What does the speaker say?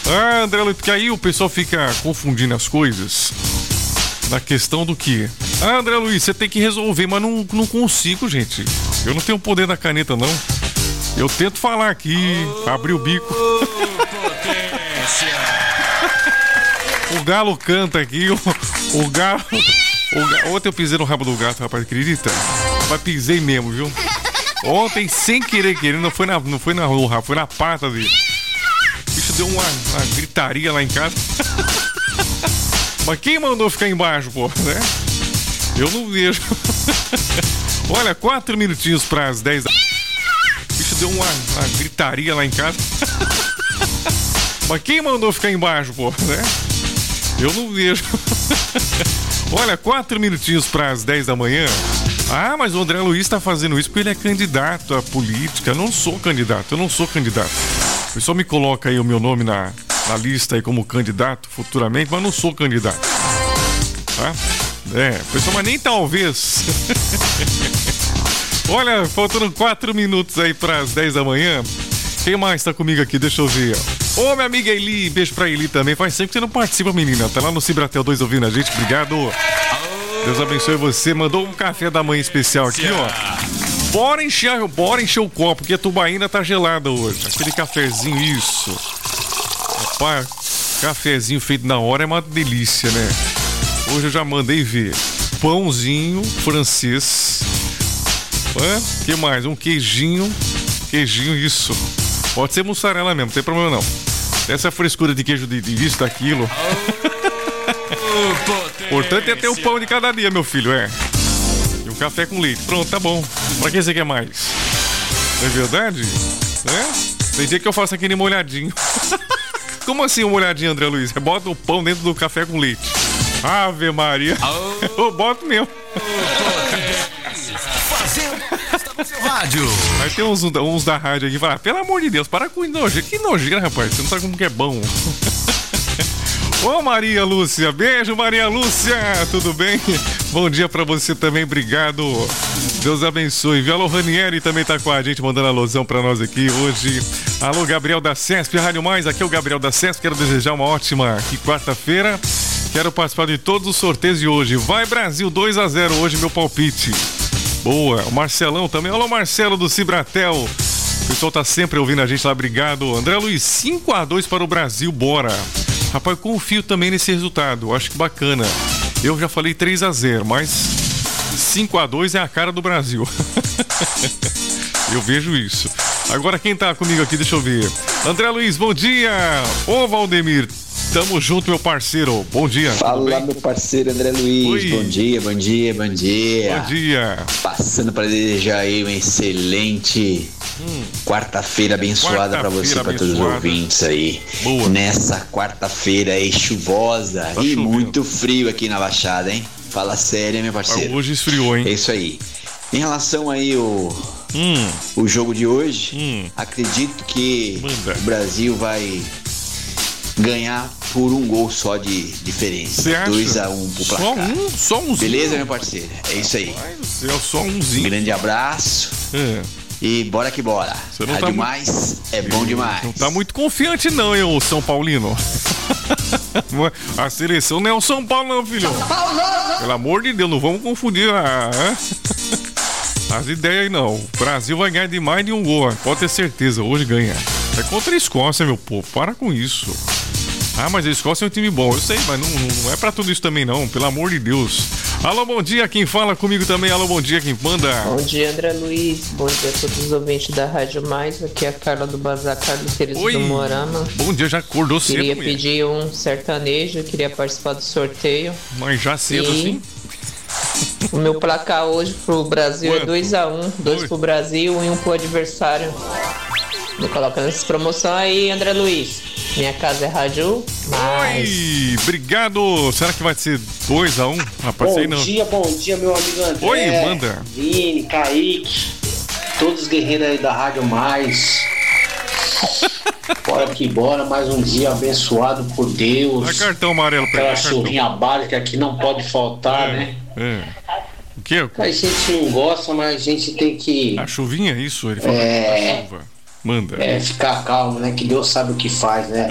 Ah, André Luiz, porque aí o pessoal fica confundindo as coisas na questão do que? Ah, André Luiz, você tem que resolver, mas não consigo, gente. Eu não tenho o poder da caneta, não. Eu tento falar aqui, abrir o bico. O galo canta aqui, o galo... Ontem eu pisei no rabo do gato, rapaz, acredita? Mas pisei mesmo, viu? Ontem, sem querer, não foi no rabo, foi na pata dele. O bicho deu uma gritaria lá em casa. Mas quem mandou ficar embaixo, pô, né? Eu não vejo. Olha, 4 minutinhos para as 10 da... O bicho deu uma gritaria lá em casa. Mas quem mandou ficar embaixo, pô, né? Eu não vejo. Olha, 4 minutinhos para as 10 da manhã. Ah, mas o André Luiz está fazendo isso porque ele é candidato à política. Eu não sou candidato. O pessoal me coloca aí o meu nome na lista aí como candidato futuramente, mas não sou candidato. Tá? Pessoal, mas nem talvez. Olha, faltando 4 minutos aí para as 10 da manhã. Quem mais tá comigo aqui? Deixa eu ver. Ô, minha amiga Eli, beijo pra Eli também. Faz tempo que você não participa, menina. Tá lá no Cibratel 2 ouvindo a gente. Obrigado. Deus abençoe você. Mandou um café da manhã especial aqui, ó. Bora encher o copo, porque a tubaína tá gelada hoje. Aquele cafezinho, isso. Rapaz, cafezinho feito na hora é uma delícia, né? Hoje eu já mandei ver. Pãozinho francês. O que mais? Um queijinho. Isso. Pode ser mussarela mesmo, não tem problema não. Essa frescura de queijo de isso, daquilo. Importante é ter o pão de cada dia, meu filho, E um café com leite. Pronto, tá bom. Pra que você quer mais? Não é verdade? Tem dia que eu faço aquele molhadinho. Como assim um molhadinho, André Luiz? Você bota o pão dentro do café com leite. Ave Maria. Eu boto mesmo. Rádio. Aí tem uns da rádio aqui que falam, pelo amor de Deus, para com nojeira. Que nojeira, rapaz. Você não sabe como que é bom. Ô, Maria Lúcia. Beijo, Maria Lúcia. Tudo bem? Bom dia pra você também. Obrigado. Deus abençoe. Viu? Alô, Ranieri também tá com a gente, mandando alusão pra nós aqui hoje. Alô, Gabriel da CESP, Rádio Mais. Aqui é o Gabriel da CESP. Quero desejar uma ótima quarta-feira. Quero participar de todos os sorteios de hoje. Vai, Brasil, 2-0 hoje, meu palpite. Boa, o Marcelão também. Olha o Marcelo do Cibratel. O pessoal tá sempre ouvindo a gente lá, obrigado. André Luiz, 5-2 para o Brasil, bora. Rapaz, eu confio também nesse resultado, acho que bacana. Eu já falei 3-0, mas 5-2 é a cara do Brasil. Eu vejo isso. Agora quem tá comigo aqui, deixa eu ver. André Luiz, bom dia. Ô, Valdemir. Tamo junto, meu parceiro. Bom dia. Fala, meu parceiro André Luiz. Oi. Bom dia. Bom dia. Passando para desejar aí uma excelente quarta-feira abençoada para você, para todos os ouvintes aí. Boa. Nessa quarta-feira aí chuvosa Tá e chovendo. muito frio aqui na Baixada, hein? Fala sério, meu parceiro. Hoje esfriou, hein? É isso aí. Em relação aí o jogo de hoje, acredito que Manda. o Brasil vai ganhar por um gol só de diferença. Você acha? 2-1 pro placar. Só umzinho. Beleza, meu parceiro? É isso aí. Ai do céu, só Um umzinho. grande abraço e bora que bora. Você não Rádio tá Mais é bom demais. Não tá muito confiante não, hein, ô São Paulino. A seleção não é o São Paulo não, filho. Pelo amor de Deus, não vamos confundir as ideias aí não. O Brasil vai ganhar de mais de um gol, pode ter certeza, hoje ganha. É contra a Escócia, meu povo, para com isso. Ah, mas a Escócia é um time bom, eu sei, mas não é pra tudo isso também não, pelo amor de Deus. Alô, bom dia, quem fala comigo também, alô, bom dia, quem manda? Bom dia, André Luiz, bom dia a todos os ouvintes da Rádio Mais, aqui é a Carla do Bazar, Carlos Teres Oi. do Morama. Bom dia, já acordou cedo, Queria mulher. pedir um sertanejo, queria participar do sorteio. Mas já cedo E assim? O meu placar hoje pro Brasil Quanto? é 2-1, 2 pro Brasil e 1 pro adversário. Me coloca nessa promoção aí, André Luiz. Minha casa é Rádio Mais. Oi, obrigado. Será que vai ser 2-1? Rapaz, sei não. Bom dia, meu amigo André. Oi, manda. Vini, Kaique, todos os guerreiros aí da Rádio Mais. Bora que bora, mais um dia abençoado por Deus. Dá cartão amarelo pra Aquela ele. Cartão. chuvinha básica que não pode faltar, né? O quê? A gente não gosta, mas a gente tem que A chuvinha, isso? Ele falou da chuva. Manda. ficar calmo, né? Que Deus sabe o que faz, né?